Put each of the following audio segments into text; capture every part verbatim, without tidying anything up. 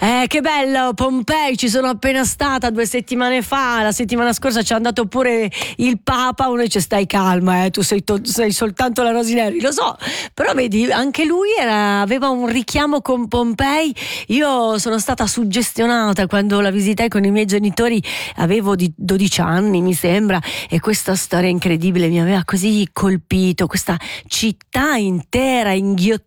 Eh, che bello, Pompei, ci sono appena stata due settimane fa, la settimana scorsa ci è andato pure il Papa, uno dice stai calma, eh, tu sei, to- sei soltanto la Rosinelli, lo so, però vedi, anche lui era, aveva un richiamo con Pompei. Io sono stata suggestionata quando la visitai con i miei genitori, avevo di dodici anni mi sembra, e questa storia incredibile mi aveva così colpito, questa città intera inghiottita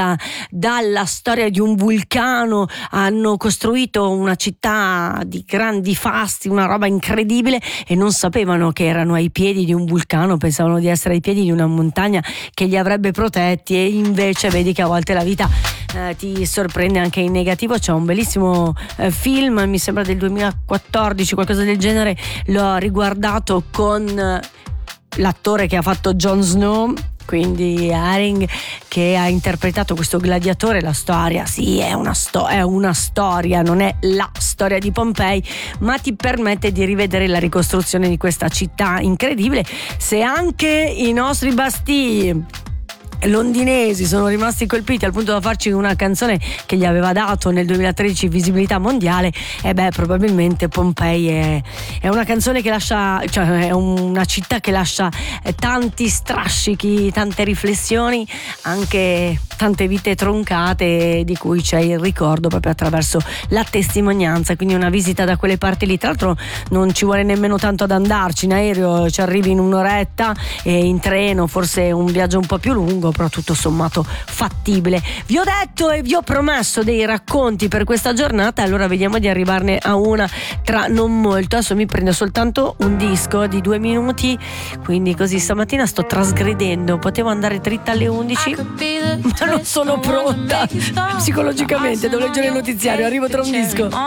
dalla storia di un vulcano. Hanno costruito una città di grandi fasti, una roba incredibile, e non sapevano che erano ai piedi di un vulcano, pensavano di essere ai piedi di una montagna che li avrebbe protetti, e invece vedi che a volte la vita eh, ti sorprende anche in negativo. C'è un bellissimo eh, film, mi sembra del duemilaquattordici, qualcosa del genere, l'ho riguardato con eh, l'attore che ha fatto Jon Snow, quindi Haring, che ha interpretato questo gladiatore. La storia, sì, è una, sto- è una storia, non è la storia di Pompei, ma ti permette di rivedere la ricostruzione di questa città incredibile. Se anche i nostri Bastii londinesi sono rimasti colpiti al punto da farci una canzone che gli aveva dato nel duemilatredici visibilità mondiale, e beh, probabilmente Pompei è, è una canzone che lascia, cioè è una città che lascia tanti strascichi, tante riflessioni, anche tante vite troncate di cui c'è il ricordo proprio attraverso la testimonianza. Quindi una visita da quelle parti lì, tra l'altro non ci vuole nemmeno tanto ad andarci, in aereo ci arrivi in un'oretta, e in treno forse un viaggio un po' più lungo, però tutto sommato fattibile. Vi ho detto e vi ho promesso dei racconti per questa giornata, allora vediamo di arrivarne a una tra non molto. Adesso mi prendo soltanto un disco di due minuti, quindi così stamattina sto trasgredendo, potevo andare dritta alle undici ma non sono pronta psicologicamente, devo leggere il notiziario, arrivo tra un disco.